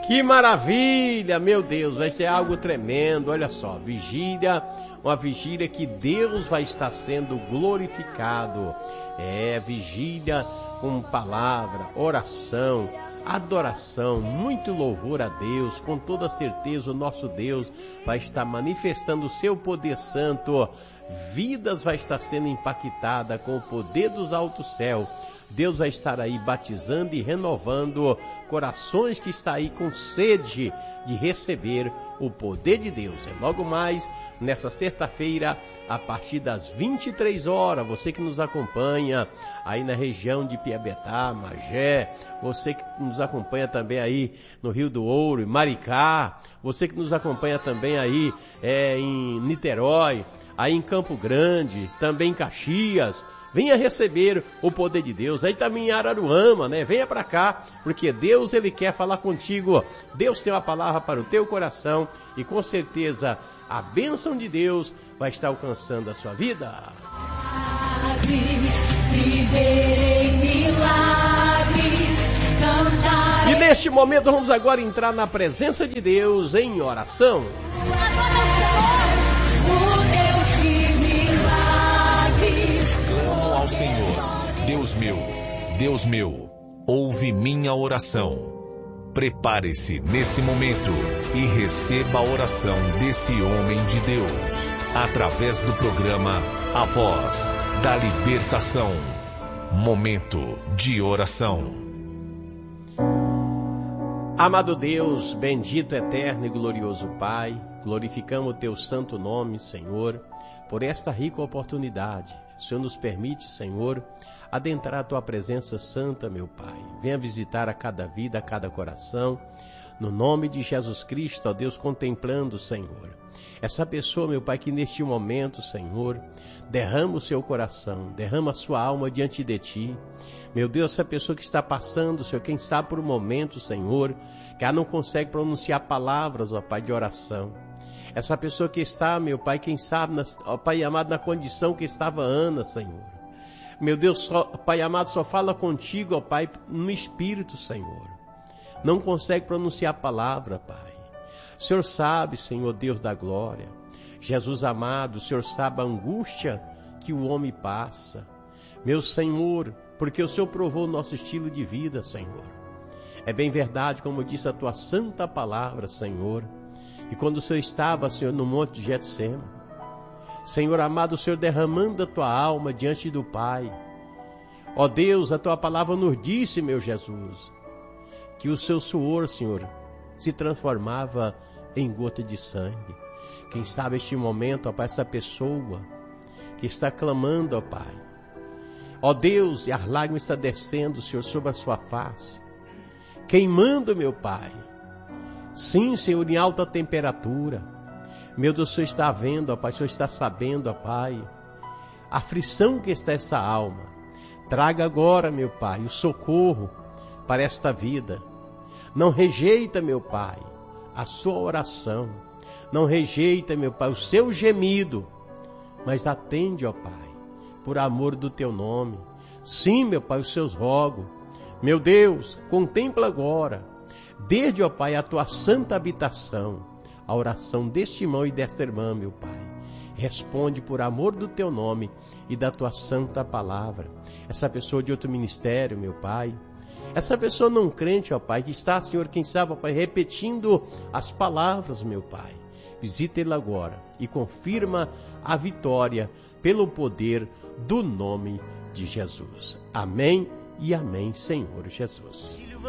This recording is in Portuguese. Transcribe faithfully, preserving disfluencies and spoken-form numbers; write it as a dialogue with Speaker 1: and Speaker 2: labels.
Speaker 1: Que maravilha, meu Deus, vai ser algo tremendo. Olha só, vigília, uma vigília que Deus vai estar sendo glorificado. É, vigília com palavra, oração, adoração, muito louvor a Deus. Com toda certeza o nosso Deus vai estar manifestando o seu poder santo. Vidas vai estar sendo impactada com o poder dos altos céus. Deus vai estar aí batizando e renovando corações que estão aí com sede de receber o poder de Deus. É logo mais, nessa sexta-feira, a partir das vinte e três horas, você que nos acompanha aí na região de Piabetá, Magé, você que nos acompanha também aí no Rio do Ouro, em Maricá, você que nos acompanha também aí é, em Niterói, aí em Campo Grande, também em Caxias, venha receber o poder de Deus. Aí também em Araruama, né? Venha para cá, porque Deus, Ele quer falar contigo. Deus tem uma palavra para o teu coração e com certeza a bênção de Deus vai estar alcançando a sua vida. E neste momento vamos agora entrar na presença de Deus em oração.
Speaker 2: Ao Senhor, Deus meu, Deus meu, ouve minha oração. Prepare-se nesse momento e receba a oração desse homem de Deus, através do programa A Voz da Libertação. Momento de oração.
Speaker 1: Amado Deus, bendito, eterno e glorioso Pai, glorificamos o teu santo nome, Senhor, por esta rica oportunidade. O Senhor nos permite, Senhor, adentrar a Tua presença santa, meu Pai. Venha visitar a cada vida, a cada coração. No nome de Jesus Cristo, ó Deus, contemplando, Senhor, essa pessoa, meu Pai, que neste momento, Senhor, derrama o seu coração, derrama a sua alma diante de Ti. Meu Deus, essa pessoa que está passando, Senhor, quem sabe por um momento, Senhor, que ela não consegue pronunciar palavras, ó Pai, de oração. Essa pessoa que está, meu Pai, quem sabe, na, ó Pai amado, na condição que estava Ana, Senhor. Meu Deus, só, Pai amado, só fala contigo, ó Pai, no Espírito, Senhor. Não consegue pronunciar a palavra, Pai. O Senhor sabe, Senhor, Deus da glória. Jesus amado, o Senhor sabe a angústia que o homem passa. Meu Senhor, porque o Senhor provou o nosso estilo de vida, Senhor. É bem verdade, como disse a Tua santa palavra, Senhor. E quando o Senhor estava, Senhor, no monte de Getsêmani, Senhor amado, o Senhor derramando a Tua alma diante do Pai. Ó Deus, a Tua palavra nos disse, meu Jesus, que o Seu suor, Senhor, se transformava em gota de sangue. Quem sabe este momento, ó Pai, essa pessoa que está clamando, ó Pai. Ó Deus, e as lágrimas estão descendo, Senhor, sobre a sua face, queimando, meu Pai. Sim, Senhor, em alta temperatura. Meu Deus, o Senhor está vendo, ó Pai, o Senhor está sabendo, ó Pai, a aflição que está essa alma. Traga agora, meu Pai, o socorro para esta vida. Não rejeita, meu Pai, a sua oração. Não rejeita, meu Pai, o seu gemido. Mas atende, ó Pai, por amor do Teu nome. Sim, meu Pai, os seus rogos. Meu Deus, contempla agora, desde, ó Pai, a Tua santa habitação, a oração deste irmão e desta irmã, meu Pai. Responde por amor do Teu nome e da Tua santa palavra. Essa pessoa de outro ministério, meu Pai. Essa pessoa não crente, ó Pai, que está, Senhor, quem sabe, ó Pai, repetindo as palavras, meu Pai. Visita ele agora e confirma a vitória pelo poder do nome de Jesus. Amém e amém, Senhor Jesus.